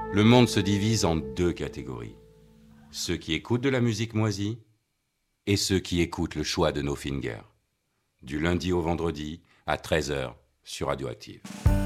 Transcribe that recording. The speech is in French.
Le monde se divise en deux catégories. Ceux qui écoutent de la musique moisie et ceux qui écoutent le choix de No Finger. Du lundi au vendredi à 13 h sur Radioactive.